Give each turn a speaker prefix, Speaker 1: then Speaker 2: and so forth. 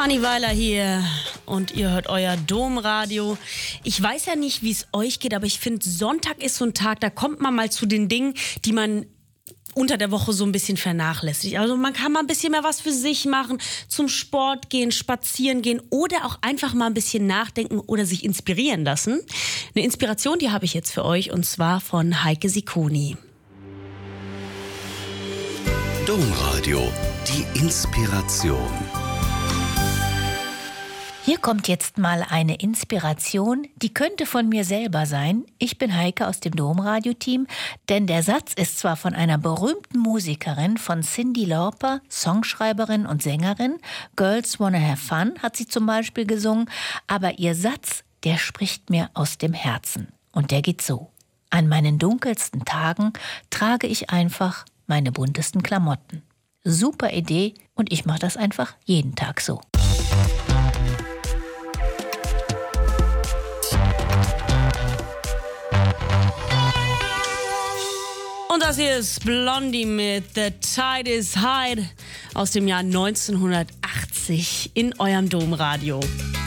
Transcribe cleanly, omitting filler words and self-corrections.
Speaker 1: Anni Weiler hier und ihr hört euer Domradio. Ich weiß ja nicht, wie es euch geht, aber ich finde, Sonntag ist so ein Tag, da kommt man mal zu den Dingen, die man unter der Woche so ein bisschen vernachlässigt. Also man kann mal ein bisschen mehr was für sich machen, zum Sport gehen, spazieren gehen oder auch einfach mal ein bisschen nachdenken oder sich inspirieren lassen. Eine Inspiration, die habe ich jetzt für euch und zwar von Heike Sikoni.
Speaker 2: Domradio, die Inspiration.
Speaker 3: Hier kommt jetzt mal eine Inspiration, die könnte von mir selber sein. Ich bin Heike aus dem Domradio-Team, denn der Satz ist zwar von einer berühmten Musikerin, von Cyndi Lauper, Songschreiberin und Sängerin. Girls Wanna Have Fun hat sie zum Beispiel gesungen, aber ihr Satz, der spricht mir aus dem Herzen. Und der geht so: An meinen dunkelsten Tagen trage ich einfach meine buntesten Klamotten. Super Idee und ich mache das einfach jeden Tag so.
Speaker 1: Und das hier ist Blondie mit The Tide is High aus dem Jahr 1980 in eurem Domradio.